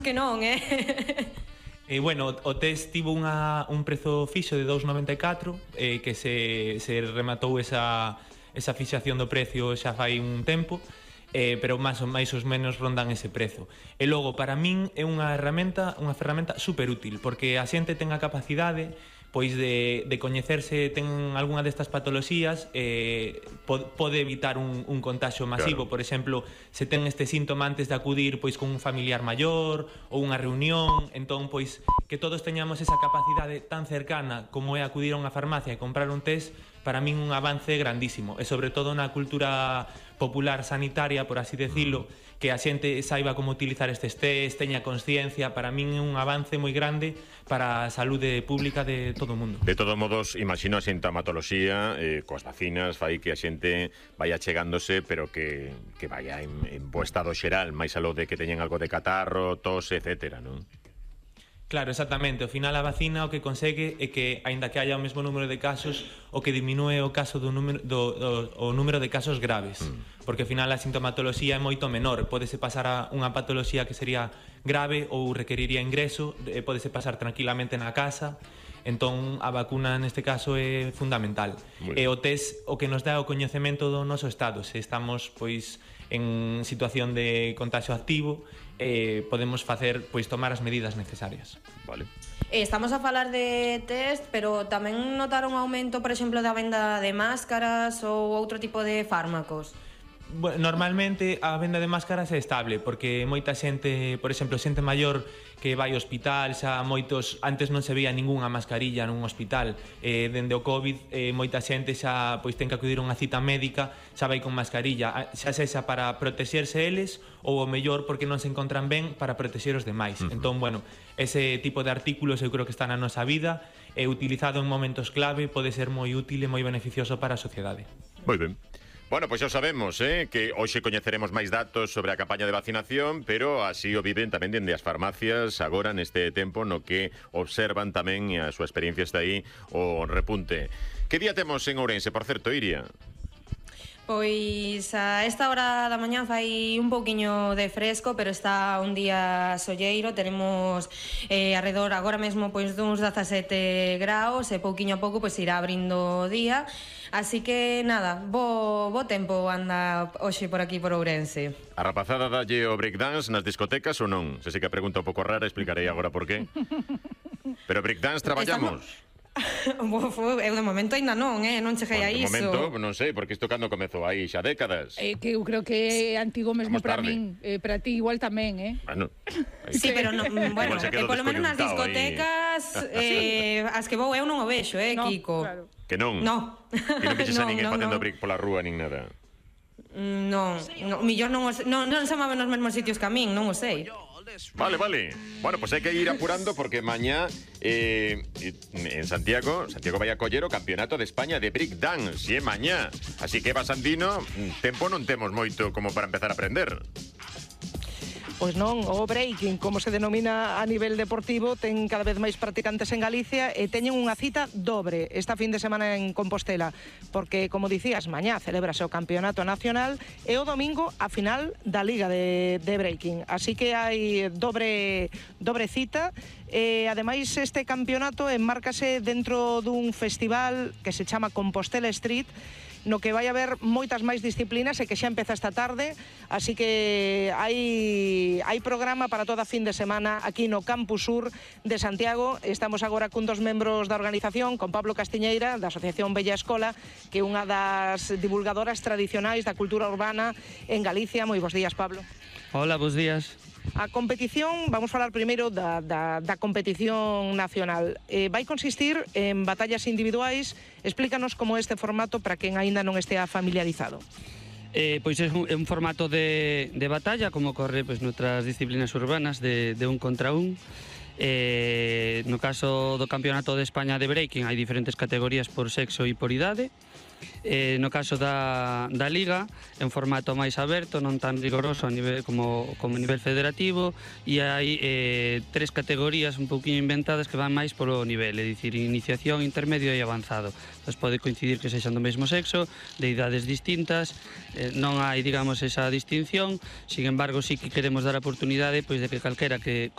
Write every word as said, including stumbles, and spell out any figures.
que non, eh? E, bueno, o test tivo unha, un prezo fixo de dous noventa e catro, eh, que se, se rematou esa, esa fixación do precio xa fai un tempo, eh, pero máis ou máis ou menos rondan ese prezo. E logo, para min, é unha herramienta, unha ferramenta super útil, porque a xente ten a capacidade pois de, de coñecerse, ten algunha destas patoloxías, eh, pode, pode evitar un, un contagio masivo. Claro. Por exemplo, se ten este síntoma antes de acudir pois con un familiar maior ou unha reunión, entón pois que todos teñamos esa capacidade tan cercana como é acudir a unha farmacia e comprar un test, para min un avance grandísimo, e sobre todo na cultura popular sanitaria, por así decirlo, que a xente saiba como utilizar estes test, teña consciencia. Para min é un avance moi grande para a saúde pública de todo o mundo. De todos modos, imagino a sintomatoloxía eh, coas vacinas fai que a xente vaya chegándose, pero que, que vaya en, en bo estado xeral, máis aló de que teñen algo de catarro, tos, etcétera, non? Claro, exactamente. Ao final a vacina o que consegue é que, aínda que haya o mesmo número de casos, o que diminúe o caso do número, do, do, o número de casos graves. Mm. Porque ao final a sintomatoloxía é moito menor. Pódese pasar a unha patoloxía que sería grave ou requeriría ingreso, pódese pasar tranquilamente na casa. Entón, a vacuna neste caso é fundamental. E o test o que nos dá o coñecemento do noso estado. Se estamos, pois, en situación de contagio activo, eh, podemos facer, pois, tomar as medidas necesarias. Vale. Estamos a falar de test, pero tamén notaron un aumento, por exemplo, da venda de máscaras ou outro tipo de fármacos? Bueno, normalmente a venda de máscaras é estable, porque moita xente, por exemplo, xente maior que vai ao hospital, xa moitos, antes non se veía ningunha mascarilla nun hospital, eh, dende o COVID, eh, moita xente xa pois ten que acudir a unha cita médica, xa vai con mascarilla, xa sexa para protexerse eles, ou o mellor porque non se encontran ben para protexer os demais. Uh -huh. Entón, bueno, ese tipo de artículos eu creo que está na nosa vida, e utilizado en momentos clave pode ser moi útil e moi beneficioso para a sociedade. Moi ben. Bueno, pois xa sabemos, eh, que hoxe coñeceremos máis datos sobre a campaña de vacinación, pero así o viven tamén dende as farmacias agora neste tempo no que observan tamén, e a súa experiencia está aí, o repunte. Que día temos en Ourense, por certo, Iria? Pois a esta hora da mañá fai un pouquiño de fresco, pero está un día solleiro. Tenemos eh, alrededor agora mesmo pois duns dezasete graus, e pouquiño a pouco pois irá abrindo o día. Así que nada, bo, bo tempo anda hoxe por aquí por Ourense. A rapazada dalle o breakdance nas discotecas ou non? Se sei que a pregunta un pouco rara, explicarei agora por qué. Pero breakdance traballamos? Estamos... Eu de momento ainda non, eh? non cheguei a iso. De momento, non sei, porque isto cando comezou aí xa décadas. Eh, que eu creo que é antigo mesmo para min, eh, para ti igual tamén, eh? Bueno, sí, pero no, bueno, eh, polo menos nas discotecas eh, as que vou eu non o vexo, eh, no, Kiko. Claro. Que non? No. Que non vexes a ninguén no, facendo no. brick pola rúa nin nada. Non, no, millor non, os, non, non se moven nos mesmos sitios que a min, non o sei. Vale, vale. Bueno, pues hai que ir apurando porque mañá eh, en Santiago, Santiago vai a coller o Campeonato de España de Break Dance, e é mañá. Así que, Basandino, tempo non temos moito como para empezar a aprender. Pois non, o breaking, como se denomina a nivel deportivo, ten cada vez máis practicantes en Galicia e teñen unha cita dobre esta fin de semana en Compostela, porque, como dicías, mañá celebrase o Campeonato Nacional e o domingo a final da Liga de, de Breaking. Así que hai dobre, dobre cita. E, ademais, este campeonato enmárcase dentro dun festival que se chama Compostela Street, no que vai haber moitas máis disciplinas e que xa empeza esta tarde, así que hai hai programa para toda fin de semana aquí no Campus Sur de Santiago. Estamos agora cun dos membros da organización, con Pablo Castiñeira, da Asociación Bella Escola, que é unha das divulgadoras tradicionais da cultura urbana en Galicia. Moi bons días, Pablo. Hola, bons días. A competición, vamos falar primeiro da, da, da competición nacional. Eh, vai consistir en batallas individuais. Explícanos como é este formato para quen aínda non estea familiarizado. Eh, pois é un, é un formato de, de batalla, como ocorre pois, noutras disciplinas urbanas, de, de un contra un. Eh, no caso do Campeonato de España de Breaking hai diferentes categorías por sexo e por idade. Eh, no caso da, da Liga, en formato máis aberto, non tan rigoroso a nivel, como, como a nivel federativo, e hai eh, tres categorías un pouquinho inventadas que van máis polo nivel, é dicir, iniciación, intermedio e avanzado. Entón pode coincidir que sexan do mesmo sexo, de idades distintas, eh, non hai, digamos, esa distinción. Sin embargo, sí que queremos dar a oportunidade pois, de que calquera que